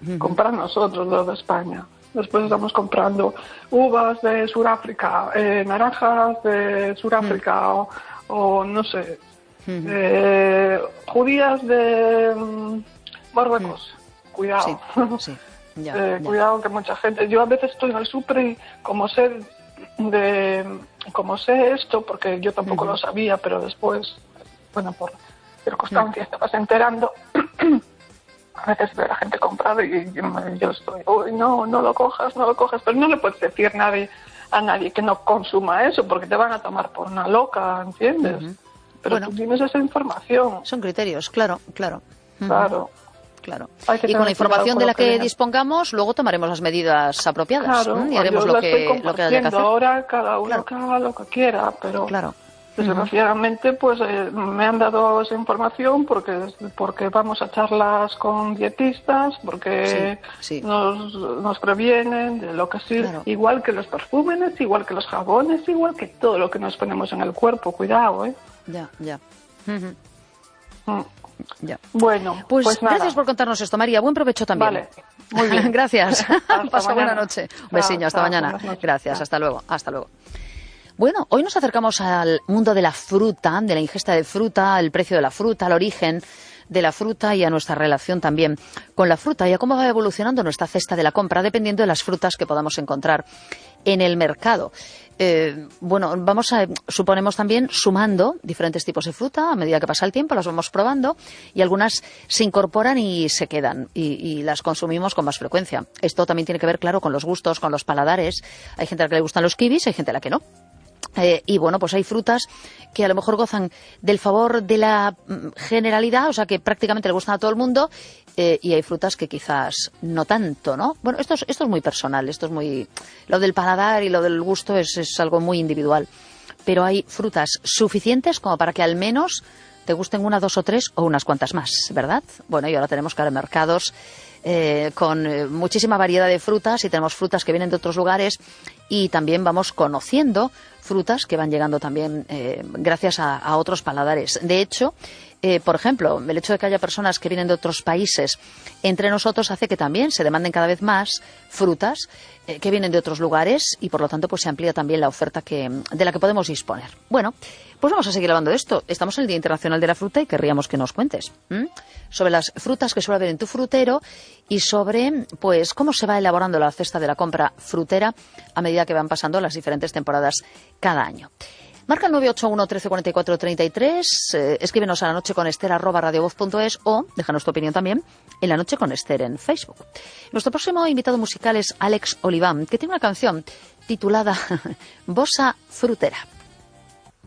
comprar nosotros los de España. Después estamos comprando uvas de Sudáfrica, naranjas de Sudáfrica o no sé, judías de Marruecos. Cuidado. Sí. Ya. Cuidado que mucha gente... Yo a veces estoy en el súper y como sé esto, porque yo tampoco lo sabía, pero después, bueno, por circunstancias te vas enterando... A veces veo a la gente comprar y yo estoy, uy, no lo cojas, pero no le puedes decir a nadie que no consuma eso, porque te van a tomar por una loca, ¿entiendes? Pero tú tienes esa información. Son criterios, claro. Claro. Y con la información de la que dispongamos, luego tomaremos las medidas apropiadas. Y haremos lo que haya que hacer. Ahora cada uno que haga lo que quiera, pero... Claro. Desgraciadamente, pues me han dado esa información porque vamos a charlas con dietistas, porque nos previenen de lo que sí, igual que los perfúmenes, igual que los jabones, igual que todo lo que nos ponemos en el cuerpo. Cuidado, ¿eh? Ya. Bueno, pues nada. Gracias por contarnos esto, María. Buen provecho también. Vale, muy bien. Gracias. Pasa buena mañana. noche. Un besiño, hasta mañana. Gracias, hasta luego. Bueno, hoy nos acercamos al mundo de la fruta, de la ingesta de fruta, el precio de la fruta, el origen de la fruta y a nuestra relación también con la fruta y a cómo va evolucionando nuestra cesta de la compra dependiendo de las frutas que podamos encontrar en el mercado. Suponemos también sumando diferentes tipos de fruta a medida que pasa el tiempo, las vamos probando y algunas se incorporan y se quedan y las consumimos con más frecuencia. Esto también tiene que ver, claro, con los gustos, con los paladares. Hay gente a la que le gustan los kiwis, hay gente a la que no. Pues hay frutas que a lo mejor gozan del favor de la generalidad, o sea que prácticamente le gustan a todo el mundo, y hay frutas que quizás no tanto, ¿no? Bueno, esto es muy personal, lo del paladar y lo del gusto es algo muy individual, pero hay frutas suficientes como para que al menos te gusten una, dos o tres o unas cuantas más, ¿verdad? Bueno, y ahora tenemos que mercados con muchísima variedad de frutas y tenemos frutas que vienen de otros lugares y también vamos conociendo frutas que van llegando también gracias a otros paladares. De hecho, por ejemplo, el hecho de que haya personas que vienen de otros países entre nosotros hace que también se demanden cada vez más frutas que vienen de otros lugares y por lo tanto pues se amplía también la oferta de la que podemos disponer. Bueno, pues vamos a seguir hablando de esto. Estamos en el Día Internacional de la Fruta y querríamos que nos cuentes sobre las frutas que suele haber en tu frutero y sobre pues cómo se va elaborando la cesta de la compra frutera a medida que van pasando las diferentes temporadas cada año. Marca el 981 13 44 33, escríbenos a lanocheconester@radiovoz.es o déjanos tu opinión también en La Noche con Ester en Facebook. Nuestro próximo invitado musical es Alex Oliván, que tiene una canción titulada Bossa Frutera.